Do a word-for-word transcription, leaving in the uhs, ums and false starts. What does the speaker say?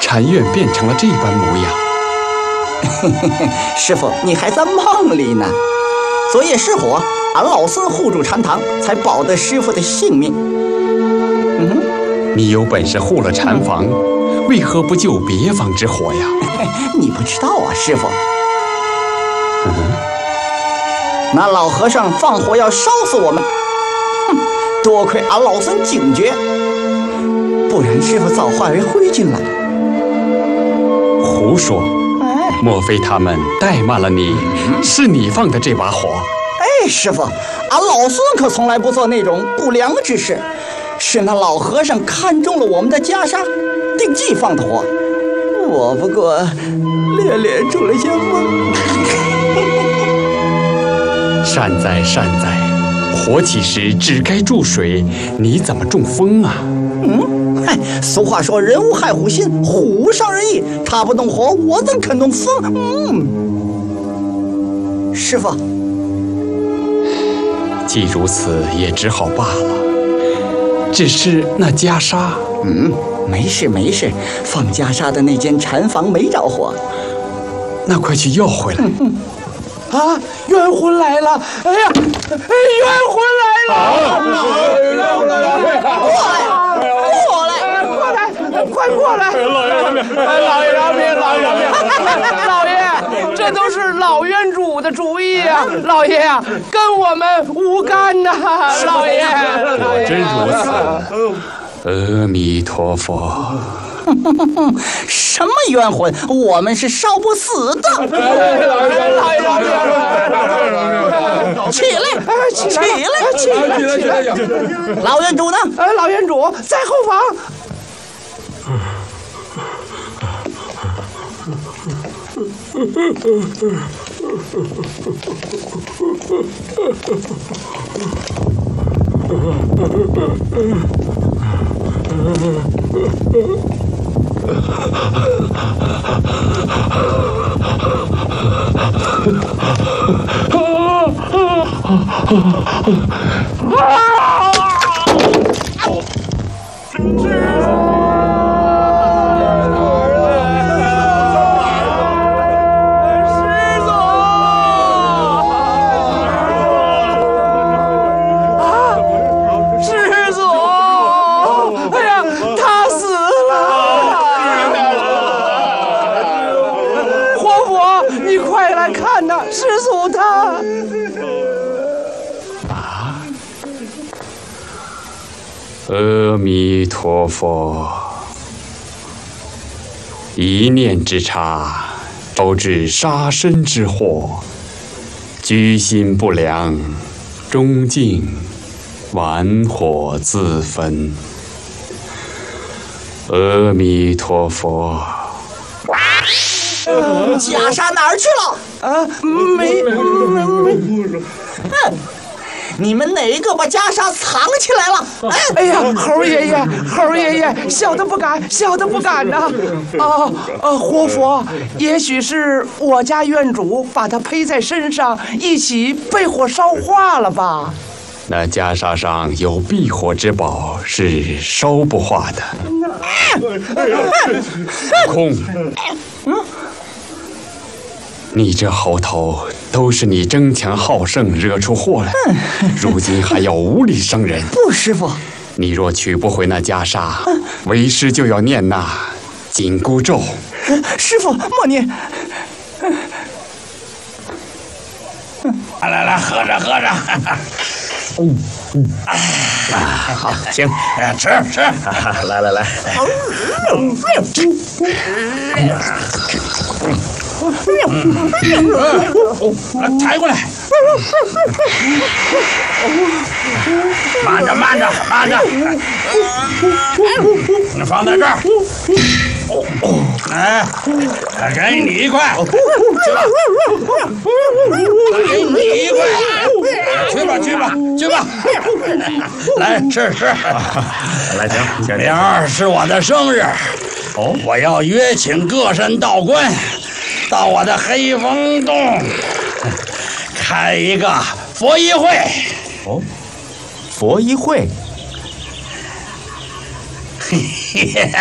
禅院变成了这般模样。 师傅，你还在梦里呢。昨夜失火，俺老孙护住禅堂，才保得师傅的性命。嗯哼， 你有本事护了禅房，为何不救别房之火呀？ 你不知道啊，师傅。 嗯， 那老和尚放火要烧死我们，哼，多亏俺老孙警觉，不然师傅早化为灰烬了。 胡说！ 哎， 莫非他们怠慢了你？是你放的这把火？ 哎，师傅，俺老孙可从来不做那种不良之事，是那老和尚看中了我们的袈裟，定计放的火。我不过连连中了些风。 善哉善哉，火起时只该注水，你怎么中风啊？ 嗯，嗨，俗话说人无害虎心，虎无伤人意。他不动火，我怎肯动风？嗯，师傅， 既如此，也只好罢了。只是那袈裟， 嗯，没事没事，放袈裟的那间禅房没着火。 那快去要回来。 嗯啊！冤魂来了！哎呀，冤魂来了！ 过来，过来， 过来，快过来！老爷饶命！老爷饶命！老爷饶命！老爷，这都是老冤主的主意啊！老爷啊，跟我们无干呐！老爷， 果真如此。阿弥陀佛。 什么冤魂？我们是烧不死的。起来，起来，起来，起来！老冤主呢？ 呃，老冤主在后房。师祖他啊！阿弥陀佛，一念之差，招致杀身之祸；居心不良，终竟玩火自焚。阿弥陀佛。 袈裟哪儿去了？ 啊，没没没没。 哼！你们哪个把袈裟藏起来了？ 哎哎呀，猴爷爷，猴爷爷，小的不敢，小的不敢呐！啊呃，活佛，也许是我家院主把它披在身上，一起被火烧化了吧？ 那袈裟上有避火之宝，是烧不化的。空。你这猴头，都是你争强好胜惹出祸来，如今还要无理伤人。 不，师傅， 你若取不回那袈裟，为师就要念那紧箍咒。 师傅，莫念。 来来来，喝着喝着。嗯嗯啊，好，行，吃吃，来来来。抬过来，慢着慢着慢着，你放在这儿。哎，给你一块，去吧，给你一块，去吧去吧去吧，来吃吃。来，行，明儿是我的生日，哦，我要约请各山道观到我的黑风洞开一个佛衣会。 哦，佛衣会。